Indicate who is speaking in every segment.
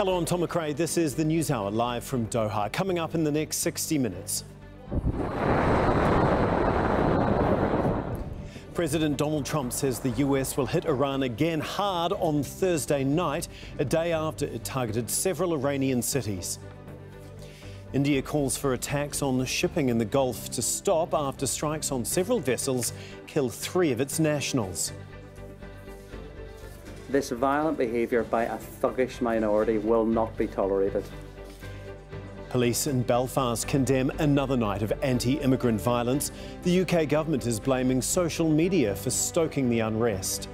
Speaker 1: Hello, I'm Tom McRae. This is the News Hour live from Doha. Coming up in the next 60 minutes. President Donald Trump says the US will hit Iran again hard on Thursday night, a day after it targeted several Iranian cities. India calls for attacks on shipping in the Gulf to stop after strikes on several vessels killed 3 of its nationals.
Speaker 2: This violent behaviour by a thuggish minority will not be tolerated.
Speaker 1: Police in Belfast condemn another night of anti-immigrant violence. The UK government is blaming social media for stoking the unrest.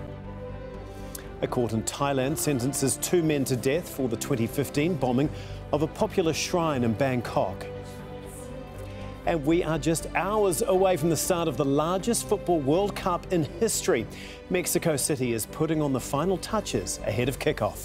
Speaker 1: A court in Thailand sentences 2 men to death for the 2015 bombing of a popular shrine in Bangkok. And we are just hours away from the start of the largest football World Cup in history. Mexico City is putting on the final touches ahead of kickoff.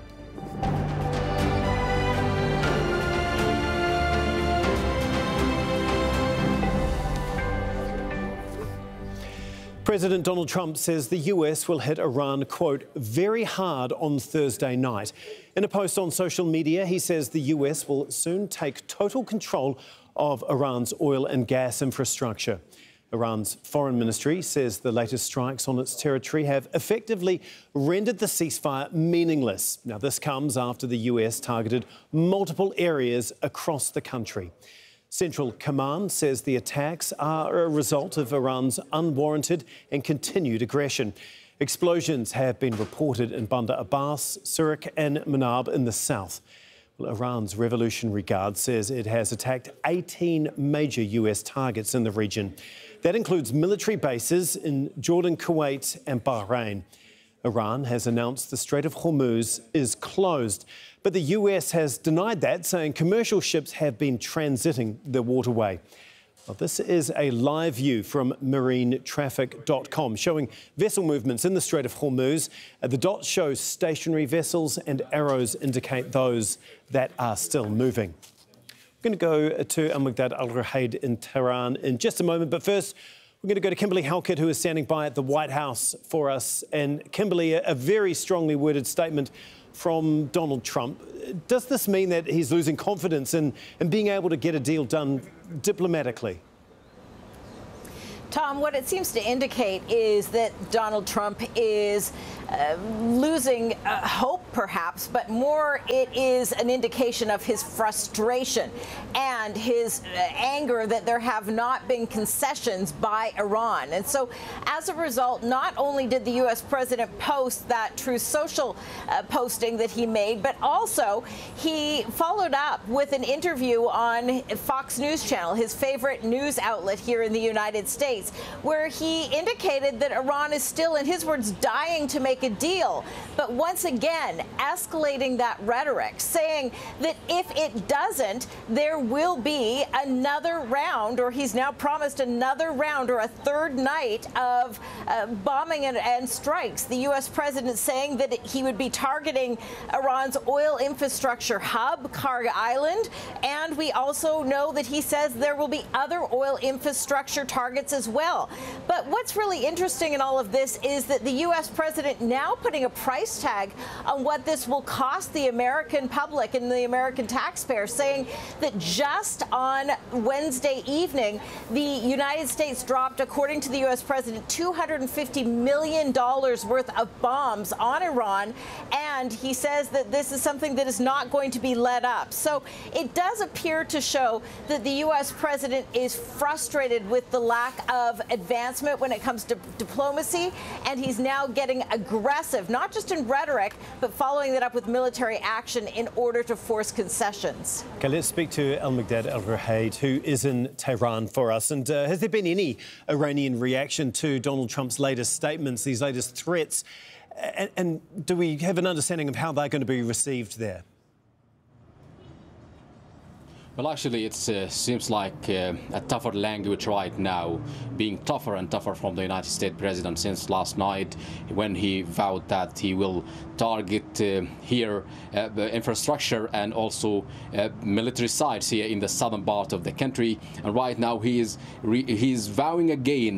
Speaker 1: President Donald Trump says the US will hit Iran, quote, very hard on Thursday night. In a post on social media, he says the US will soon take total control of Iran's oil and gas infrastructure. Iran's foreign ministry says the latest strikes on its territory have effectively rendered the ceasefire meaningless. Now, this comes after the US targeted multiple areas across the country. Central Command says the attacks are a result of Iran's unwarranted and continued aggression. Explosions have been reported in Bandar Abbas, Surik and Manab in the south. Well, Iran's Revolutionary Guard says it has attacked 18 major US targets in the region. That includes military bases in Jordan, Kuwait and Bahrain. Iran has announced the Strait of Hormuz is closed, but the US has denied that, saying commercial ships have been transiting the waterway. Well, this is a live view from marinetraffic.com showing vessel movements in the Strait of Hormuz. The dots show stationary vessels and arrows indicate those that are still moving. We're going to go to Al-Muqdad Al-Ruhaid in Tehran in just a moment, but first we're going to go to Kimberly Halkett, who is standing by at the White House for us. And Kimberly, a very strongly worded statement from Donald Trump. Does this mean that he's losing confidence in being able to get a deal done diplomatically?
Speaker 3: Tom, what it seems to indicate is that Donald Trump is losing hope, perhaps, but more it is an indication of his frustration and his anger that there have not been concessions by Iran. And so, as a result, not only did the U.S. president post that Truth Social posting that he made, but also he followed up with an interview on Fox News Channel, his favorite news outlet here in the United States, where he indicated that Iran is still, in his words, dying to make a deal, but once again escalating that rhetoric, saying that if it doesn't, there will be another round, or he's now promised another round or a third night of bombing and strikes. The U.S. president saying that he would be targeting Iran's oil infrastructure hub, Kharg Island, and we also know that he says there will be other oil infrastructure targets as well. But what's really interesting in all of this is that the U.S. president now putting a price tag on what this will cost the American public and the American taxpayer, saying that just on Wednesday evening, the United States dropped, according to the U.S. president, $250 million worth of bombs on Iran, and he says that this is something that is not going to be let up. So it does appear to show that the U.S. president is frustrated with the lack of advancement when it comes to diplomacy, and he's now getting aggressive, not just in rhetoric, but following that up with military action in order to force concessions.
Speaker 1: OK, let's speak to Al-Muqdad Al-Ruhaid, who is in Tehran for us. And has there been any Iranian reaction to Donald Trump's latest statements, these latest threats? And do we have an understanding of how they're going to be received there?
Speaker 4: Well, actually, it seems like a tougher language right now, being tougher and tougher from the United States president since last night, when he vowed that he will target here the infrastructure and also military sites here in the southern part of the country. And right now he is vowing again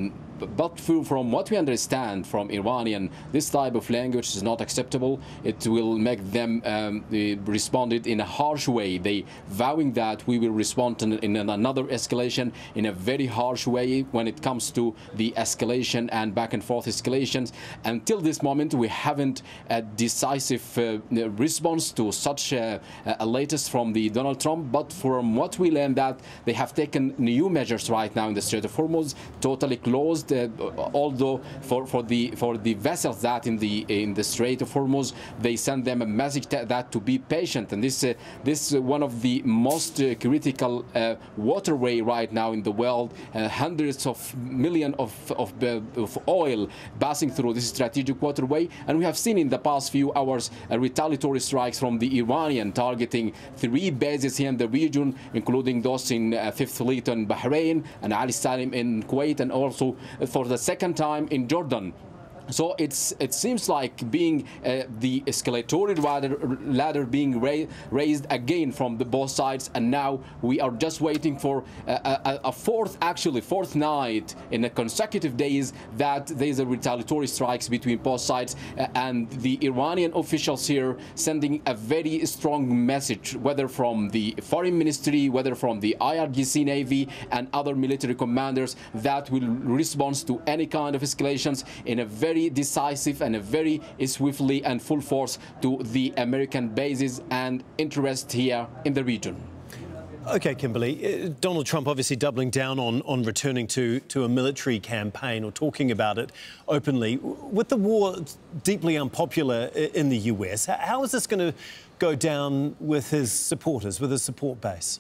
Speaker 4: But from what we understand from Iranian, this type of language is not acceptable. It will make them responded in a harsh way. They vowing that we will respond in another escalation in a very harsh way when it comes to the escalation and back and forth escalations. Until this moment, we haven't a decisive response to such a latest from the Donald Trump. But from what we learned, that they have taken new measures right now in the Strait of Hormuz, totally closed. Although for the vessels that in the Strait of Hormuz, they send them a message that to be patient. And this is one of the most critical waterway right now in the world. Hundreds of millions of oil passing through this strategic waterway, and we have seen in the past few hours retaliatory strikes from the Iranian targeting 3 bases here in the region, including those in 5th Fleet in Bahrain and Ali Salim in Kuwait, and also for the second time in Jordan. So it seems like being the escalatory ladder being raised again from both sides, and now we are just waiting for a fourth night in a consecutive days that there is a retaliatory strikes between both sides, and the Iranian officials here sending a very strong message, whether from the foreign ministry, whether from the IRGC Navy and other military commanders, that will respond to any kind of escalations in a very decisive and a very swiftly and full force to the American bases and interest here in the region.
Speaker 1: OK, Kimberly, Donald Trump obviously doubling down on returning to a military campaign or talking about it openly. With the war deeply unpopular in the US, how is this going to go down with his supporters, with his support base?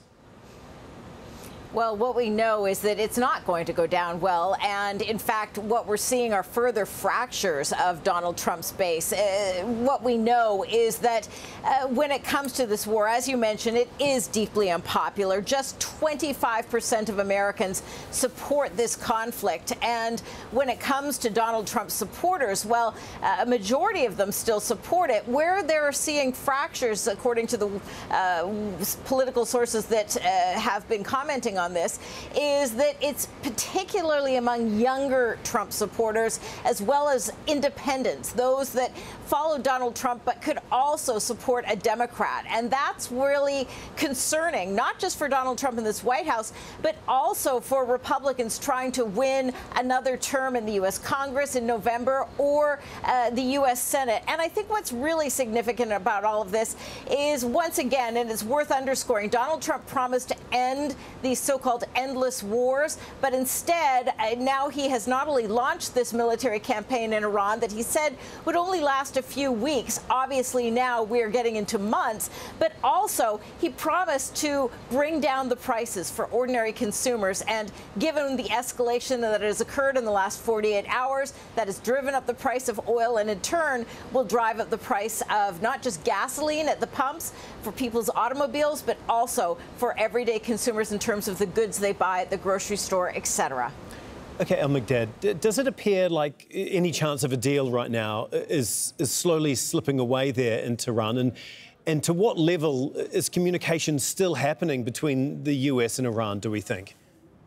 Speaker 3: Well, what we know is that it's not going to go down well. And in fact, what we're seeing are further fractures of Donald Trump's base. What we know is that when it comes to this war, as you mentioned, it is deeply unpopular. Just 25% of Americans support this conflict. And when it comes to Donald Trump's supporters, well, a majority of them still support it. Where they're seeing fractures, according to the political sources that have been commenting on this, is that it's particularly among younger Trump supporters as well as independents, those that follow Donald Trump but could also support a Democrat. And that's really concerning, not just for Donald Trump in this White House, but also for Republicans trying to win another term in the U.S. Congress in November or the U.S. Senate. And I think what's really significant about all of this is, once again, and it's worth underscoring, Donald Trump promised to end these so-called endless wars, but instead now he has not only launched this military campaign in Iran that he said would only last a few weeks. Obviously now we're getting into months, but also he promised to bring down the prices for ordinary consumers. And given the escalation that has occurred in the last 48 hours, that has driven up the price of oil and in turn will drive up the price of not just gasoline at the pumps for people's automobiles, but also for everyday consumers in terms of the goods they buy at the grocery store, etc.
Speaker 1: OK, El-Mikdad, does it appear like any chance of a deal right now is slowly slipping away there in Tehran? And to what level is communication still happening between the US and Iran, do we think?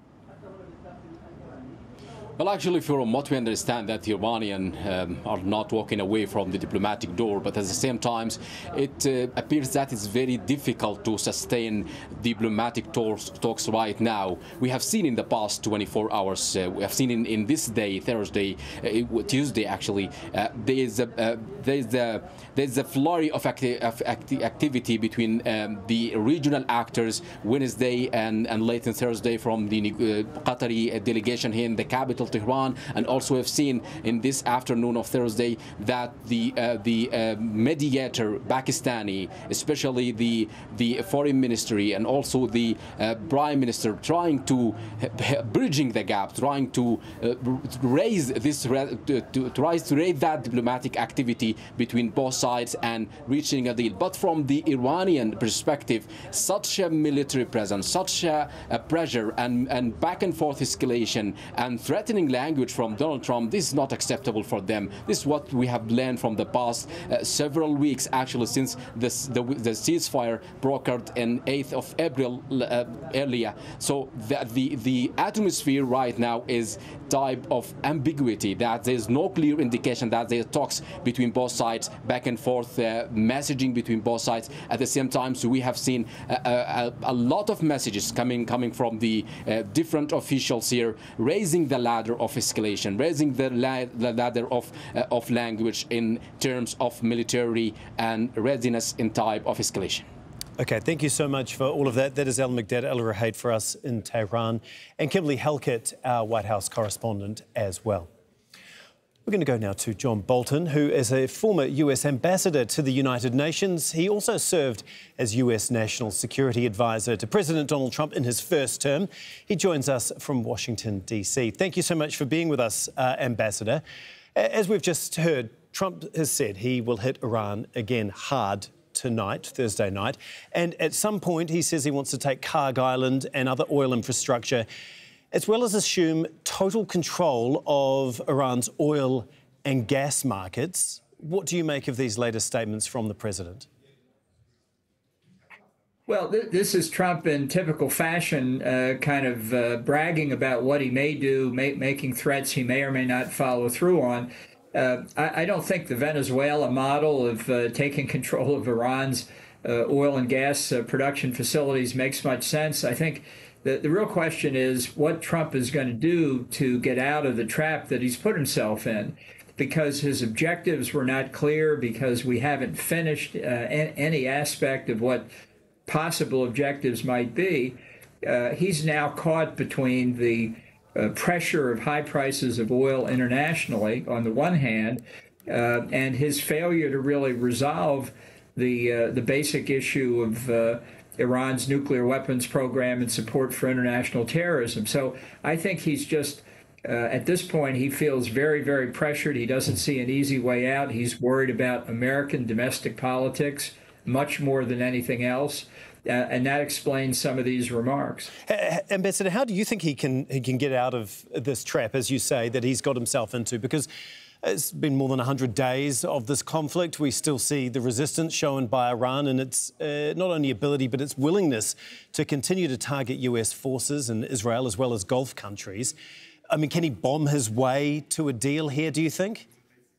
Speaker 4: Well, actually, from what we understand, that the Iranians are not walking away from the diplomatic door, but at the same time, it appears that it's very difficult to sustain diplomatic talks right now. We have seen in the past 24 hours, we have seen in this day, Tuesday actually, there's a flurry of activity between the regional actors Wednesday and late on Thursday from the Qatari delegation here in the capital Tehran, and also have seen in this afternoon of Thursday that the mediator Pakistani, especially the foreign ministry and also the prime minister, trying to bridging the gap, trying to raise that diplomatic activity between both sides and reaching a deal. But from the Iranian perspective, such a military presence, such a pressure and back and forth escalation and threatening threatening language from Donald Trump, this is not acceptable for them. This is what we have learned from the past several weeks, actually, since the ceasefire brokered on 8th of April earlier. So the atmosphere right now is type of ambiguity, that there's no clear indication that there are talks between both sides, back and forth messaging between both sides. At the same time, so we have seen a lot of messages coming from the different officials here, raising the ladder of escalation, raising the ladder of language in terms of military and readiness in type of escalation.
Speaker 1: OK, thank you so much for all of that. That is Al-Miqdad Al-Ruhayd for us in Tehran, and Kimberly Halkett, our White House correspondent as well. We're going to go now to John Bolton, who is a former US ambassador to the United Nations. He also served as US National Security Advisor to President Donald Trump in his first term. He joins us from Washington, D.C. Thank you so much for being with us, Ambassador. As we've just heard, Trump has said he will hit Iran again hard tonight, Thursday night. And at some point, he says he wants to take Kharg Island and other oil infrastructure, as well as assume total control of Iran's oil and gas markets. What do you make of these latest statements from the president?
Speaker 5: Well, this is Trump in typical fashion, kind of bragging about what he may do, making threats he may or may not follow through on. I don't think the Venezuela model of taking control of Iran's oil and gas production facilities makes much sense. I think the real question is what Trump is going to do to get out of the trap that he's put himself in, because his objectives were not clear, because we haven't finished any aspect of what possible objectives might be. He's now caught between the pressure of high prices of oil internationally on the one hand, and his failure to really resolve the basic issue of Iran's nuclear weapons program and support for international terrorism. So I think he's just, at this point, he feels very, very pressured. He doesn't see an easy way out. He's worried about American domestic politics much more than anything else. And that explains some of these remarks.
Speaker 1: Ambassador, how do you think he can get out of this trap, as you say, that he's got himself into? Because it's been more than 100 days of this conflict. We still see the resistance shown by Iran and its not only ability, but its willingness to continue to target US forces in Israel as well as Gulf countries. I mean, can he bomb his way to a deal here, do you think?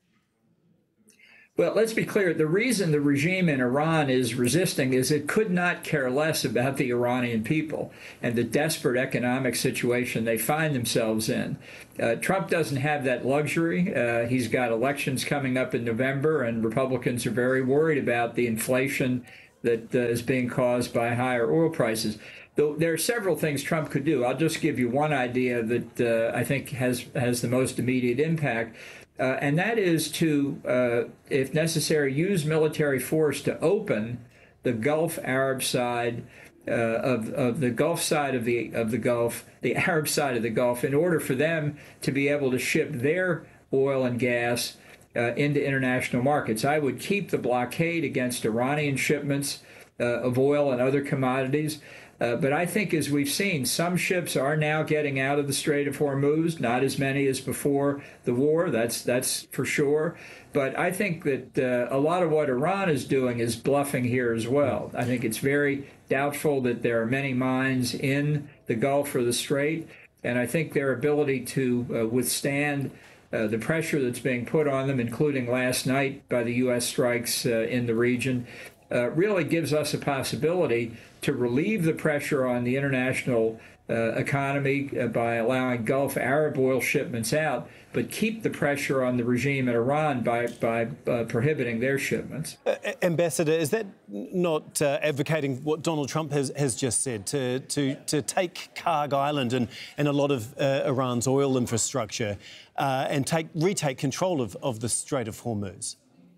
Speaker 5: Well, let's be clear. The reason the regime in Iran is resisting is it could not care less about the Iranian people and the desperate economic situation they find themselves in. Trump doesn't have that luxury. He's got elections coming up in November, and Republicans are very worried about the inflation that is being caused by higher oil prices. Though there are several things Trump could do. I'll just give you one idea that I think has the most immediate impact. And that is to, if necessary, use military force to open the Gulf Arab side of the Gulf side of the Gulf, the Arab side of the Gulf, in order for them to be able to ship their oil and gas into international markets. I would keep the blockade against Iranian shipments of oil and other commodities. But I think, as we've seen, some ships are now getting out of the Strait of Hormuz, not as many as before the war, that's for sure. But I think that a lot of what Iran is doing is bluffing here as well. I think it's very doubtful that there are many mines in the Gulf or the Strait, and I think their ability to withstand the pressure that's being put on them, including last night by the U.S. strikes in the region, really gives us a possibility to relieve the pressure on the international economy by allowing Gulf Arab oil shipments out, but keep the pressure on the regime in Iran by prohibiting their shipments.
Speaker 1: Ambassador, is that not advocating what Donald Trump has just said, to take Kharg Island and a lot of Iran's oil infrastructure and retake control of the Strait of Hormuz?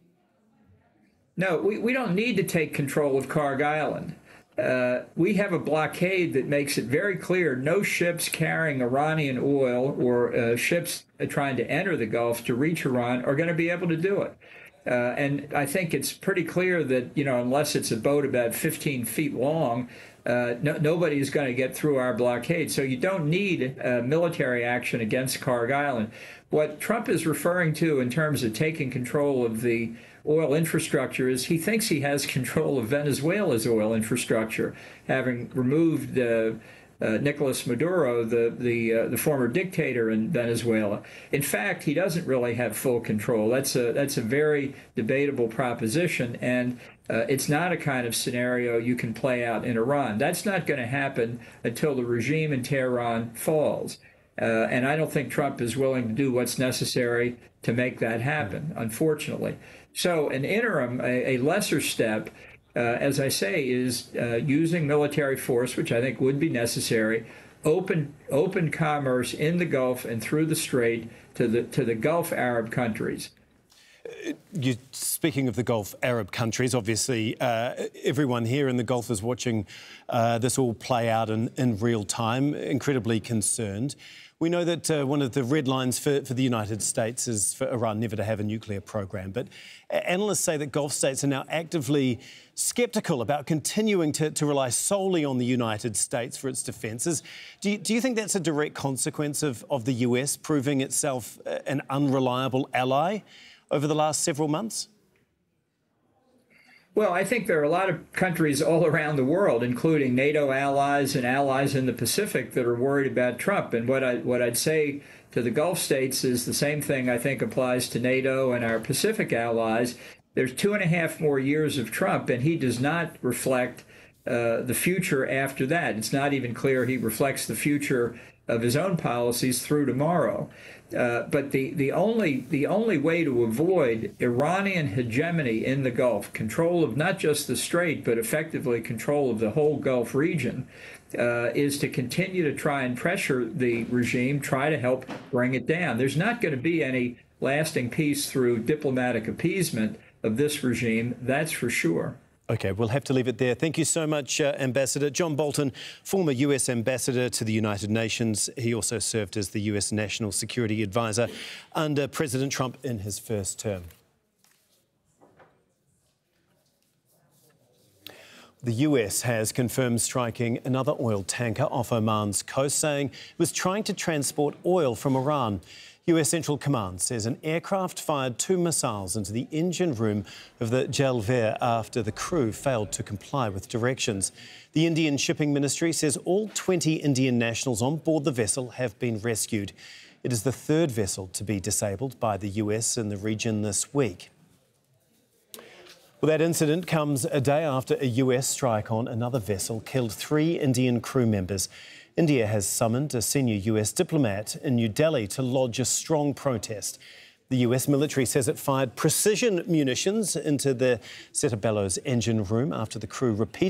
Speaker 5: No, we don't need to take control of Kharg Island. We have a blockade that makes it very clear no ships carrying Iranian oil or ships trying to enter the Gulf to reach Iran are going to be able to do it. And I think it's pretty clear that, unless it's a boat about 15 feet long, Nobody's going to get through our blockade. So you don't need military action against Kharg Island. What Trump is referring to in terms of taking control of the oil infrastructure is he thinks he has control of Venezuela's oil infrastructure, having removed Nicolas Maduro, the former dictator in Venezuela. In fact, he doesn't really have full control. That's a very debatable proposition, and it's not a kind of scenario you can play out in Iran. That's not going to happen until the regime in Tehran falls. And I don't think Trump is willing to do what's necessary to make that happen, unfortunately. So an interim, a lesser step, as I say, is using military force, which I think would be necessary, open commerce in the Gulf and through the Strait to the Gulf Arab countries.
Speaker 1: Speaking of the Gulf Arab countries, obviously everyone here in the Gulf is watching this all play out in real time, incredibly concerned. We know that one of the red lines for the United States is for Iran never to have a nuclear program. But analysts say that Gulf states are now actively sceptical about continuing to rely solely on the United States for its defences. Do you think that's a direct consequence of the US proving itself an unreliable ally over the last several months?
Speaker 5: Well, I think there are a lot of countries all around the world, including NATO allies and allies in the Pacific, that are worried about Trump. And what I'd say to the Gulf states is the same thing I think applies to NATO and our Pacific allies. There's 2.5 more years of Trump, and he does not reflect the future after that. It's not even clear he reflects the future of his own policies through tomorrow. But the only way to avoid Iranian hegemony in the Gulf, control of not just the Strait, but effectively control of the whole Gulf region, is to continue to try and pressure the regime, try to help bring it down. There's not going to be any lasting peace through diplomatic appeasement of this regime, that's for sure.
Speaker 1: OK, we'll have to leave it there. Thank you so much, Ambassador. John Bolton, former US Ambassador to the United Nations. He also served as the US National Security Advisor under President Trump in his first term. The US has confirmed striking another oil tanker off Oman's coast, saying it was trying to transport oil from Iran. US Central Command says an aircraft fired 2 missiles into the engine room of the Jalver after the crew failed to comply with directions. The Indian Shipping Ministry says all 20 Indian nationals on board the vessel have been rescued. It is the third vessel to be disabled by the US in the region this week. Well, that incident comes a day after a US strike on another vessel killed 3 Indian crew members. India has summoned a senior US diplomat in New Delhi to lodge a strong protest. The US military says it fired precision munitions into the Cerebello's engine room after the crew repeatedly